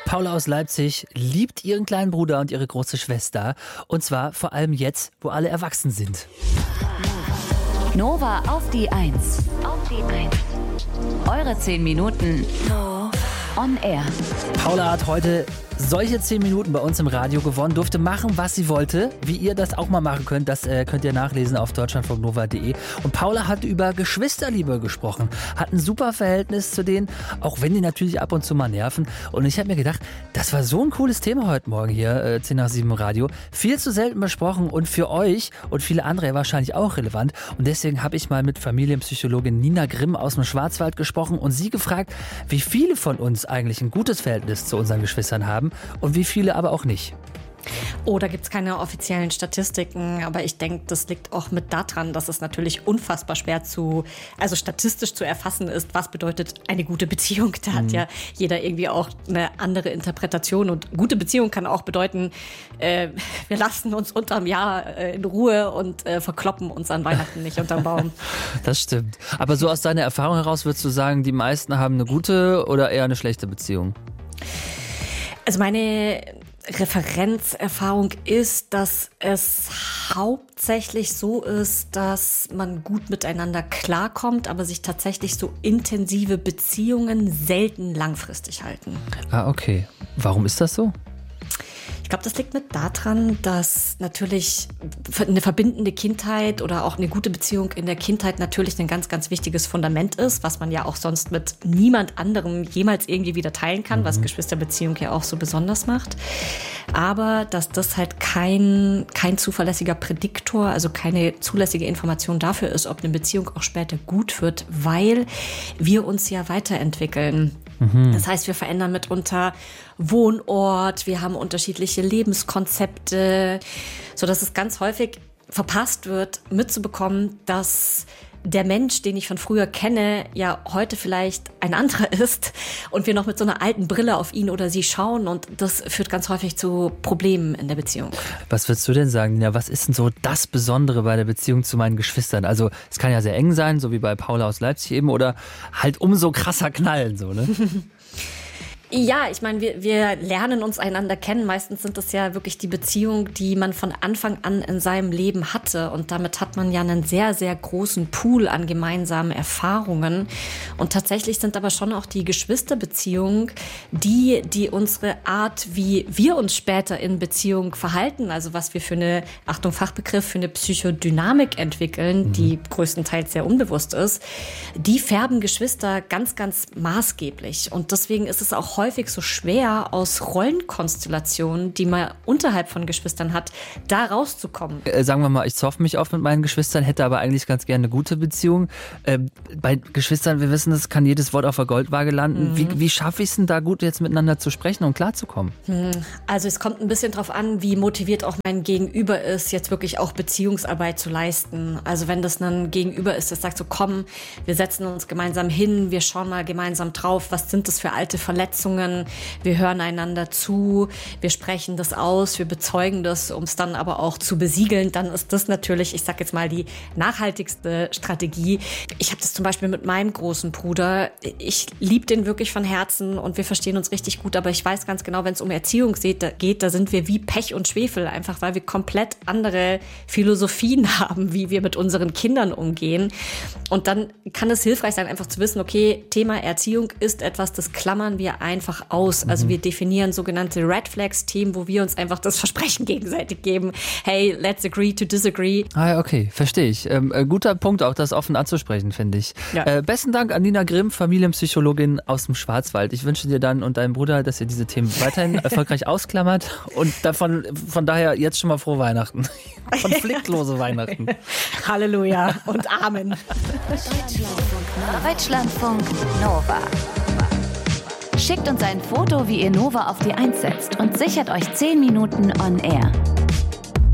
Paula aus Leipzig liebt ihren kleinen Bruder und ihre große Schwester. Und zwar vor allem jetzt, wo alle erwachsen sind. Nova auf die 1. Eure 10 Minuten on air. Paula hat heute solche 10 Minuten bei uns im Radio gewonnen, durfte machen, was sie wollte. Wie ihr das auch mal machen könnt, das könnt ihr nachlesen auf deutschlandfunknova.de. Und Paula hat über Geschwisterliebe gesprochen, hat ein super Verhältnis zu denen, auch wenn die natürlich ab und zu mal nerven. Und ich habe mir gedacht, das war so ein cooles Thema heute Morgen hier, 10 nach 7 im Radio. Viel zu selten besprochen und für euch und viele andere wahrscheinlich auch relevant. Und deswegen habe ich mal mit Familienpsychologin Nina Grimm aus dem Schwarzwald gesprochen und sie gefragt, wie viele von uns eigentlich ein gutes Verhältnis zu unseren Geschwistern haben und wie viele aber auch nicht. Oh, da gibt es keine offiziellen Statistiken, aber ich denke, das liegt auch mit daran, dass es natürlich unfassbar schwer statistisch zu erfassen ist, was bedeutet eine gute Beziehung. Da hat ja jeder irgendwie auch eine andere Interpretation und gute Beziehung kann auch bedeuten, wir lassen uns unterm Jahr in Ruhe und verkloppen uns an Weihnachten nicht unterm Baum. Das stimmt. Aber so aus deiner Erfahrung heraus würdest du sagen, die meisten haben eine gute oder eher eine schlechte Beziehung? Also meine Referenzerfahrung ist, dass es hauptsächlich so ist, dass man gut miteinander klarkommt, aber sich tatsächlich so intensive Beziehungen selten langfristig halten. Ah, okay. Warum ist das so? Ich glaube, das liegt mit daran, dass natürlich eine verbindende Kindheit oder auch eine gute Beziehung in der Kindheit natürlich ein ganz, ganz wichtiges Fundament ist, was man ja auch sonst mit niemand anderem jemals irgendwie wieder teilen kann, was Geschwisterbeziehung ja auch so besonders macht. Aber dass das halt kein zuverlässiger Prädiktor, also keine zulässige Information dafür ist, ob eine Beziehung auch später gut wird, weil wir uns ja weiterentwickeln. Das heißt, wir verändern mitunter Wohnort, wir haben unterschiedliche Lebenskonzepte, sodass es ganz häufig verpasst wird, mitzubekommen, dass der Mensch, den ich von früher kenne, ja heute vielleicht ein anderer ist und wir noch mit so einer alten Brille auf ihn oder sie schauen und das führt ganz häufig zu Problemen in der Beziehung. Was würdest du denn sagen, Nina? Was ist denn so das Besondere bei der Beziehung zu meinen Geschwistern? Also es kann ja sehr eng sein, so wie bei Paula aus Leipzig eben, oder halt umso krasser knallen, so, ne? Ja, ich meine, wir lernen uns einander kennen. Meistens sind das ja wirklich die Beziehungen, die man von Anfang an in seinem Leben hatte. Und damit hat man ja einen sehr, sehr großen Pool an gemeinsamen Erfahrungen. Und tatsächlich sind aber schon auch die Geschwisterbeziehungen, die unsere Art, wie wir uns später in Beziehung verhalten, also was wir für eine, Achtung Fachbegriff, für eine Psychodynamik entwickeln, die größtenteils sehr unbewusst ist, die färben Geschwister ganz, ganz maßgeblich. Und deswegen ist es auch häufig so schwer, aus Rollenkonstellationen, die man unterhalb von Geschwistern hat, da rauszukommen. Sagen wir mal, ich zoff mich oft mit meinen Geschwistern, hätte aber eigentlich ganz gerne eine gute Beziehung. Bei Geschwistern, wir wissen, es kann jedes Wort auf der Goldwaage landen. Wie schaffe ich es denn da gut jetzt miteinander zu sprechen und klarzukommen? Also es kommt ein bisschen drauf an, wie motiviert auch mein Gegenüber ist, jetzt wirklich auch Beziehungsarbeit zu leisten. Also wenn das ein Gegenüber ist, das sagt so, komm, wir setzen uns gemeinsam hin, wir schauen mal gemeinsam drauf, was sind das für alte Verletzungen, wir hören einander zu, wir sprechen das aus, wir bezeugen das, um es dann aber auch zu besiegeln, dann ist das natürlich, ich sag jetzt mal, die nachhaltigste Strategie. Ich habe das zum Beispiel mit meinem großen Bruder, ich liebe den wirklich von Herzen und wir verstehen uns richtig gut, aber ich weiß ganz genau, wenn es um Erziehung geht, da sind wir wie Pech und Schwefel, einfach weil wir komplett andere Philosophien haben, wie wir mit unseren Kindern umgehen. Und dann kann es hilfreich sein, einfach zu wissen, okay, Thema Erziehung ist etwas, das klammern wir einfach aus. Also wir definieren sogenannte Red Flags, Themen, wo wir uns einfach das Versprechen gegenseitig geben. Hey, let's agree to disagree. Ah, okay, verstehe ich. Guter Punkt, auch das offen anzusprechen, finde ich. Ja. Besten Dank an Nina Grimm, Familienpsychologin aus dem Schwarzwald. Ich wünsche dir dann und deinem Bruder, dass ihr diese Themen weiterhin erfolgreich ausklammert und von daher jetzt schon mal frohe Weihnachten. Konfliktlose Weihnachten. Halleluja und Amen. Deutschlandfunk Nova. Schickt uns ein Foto, wie ihr Nova auf die 1 setzt und sichert euch 10 Minuten on air.